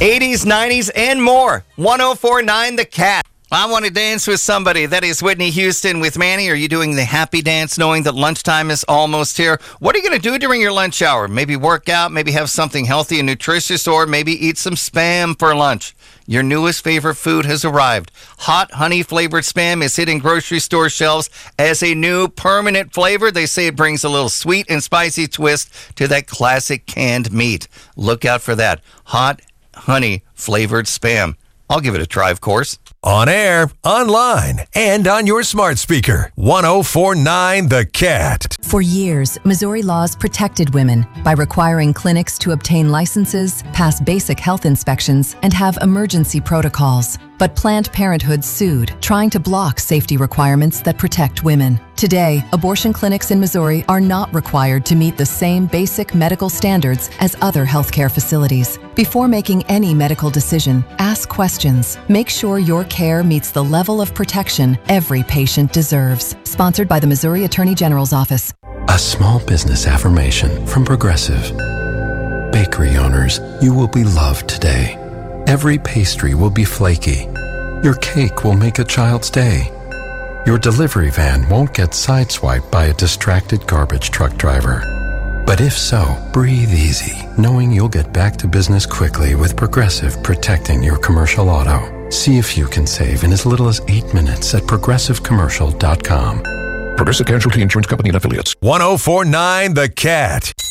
80s, 90s, and more. 104.9 The Cat. I want to dance with somebody. That is Whitney Houston with Manny. Are you doing the happy dance knowing that lunchtime is almost here? What are you going to do during your lunch hour? Maybe work out, maybe have something healthy and nutritious, or maybe eat some Spam for lunch. Your newest favorite food has arrived. Hot honey-flavored Spam is hitting grocery store shelves as a new permanent flavor. They say it brings a little sweet and spicy twist to that classic canned meat. Look out for that. Hot honey-flavored Spam. I'll give it a try, of course. On air, online, and on your smart speaker. 104.9 The Cat. For years, Missouri laws protected women by requiring clinics to obtain licenses, pass basic health inspections, and have emergency protocols. But Planned Parenthood sued, trying to block safety requirements that protect women. Today, abortion clinics in Missouri are not required to meet the same basic medical standards as other healthcare facilities. Before making any medical decision, ask questions. Make sure your care meets the level of protection every patient deserves. Sponsored by the Missouri Attorney General's Office. A small business affirmation from Progressive. Bakery owners, you will be loved today. Every pastry will be flaky. Your cake will make a child's day. Your delivery van won't get sideswiped by a distracted garbage truck driver. But if so, breathe easy, knowing you'll get back to business quickly with Progressive protecting your commercial auto. See if you can save in as little as 8 minutes at progressivecommercial.com. Progressive Casualty Insurance Company and Affiliates. 104.9 The Cat.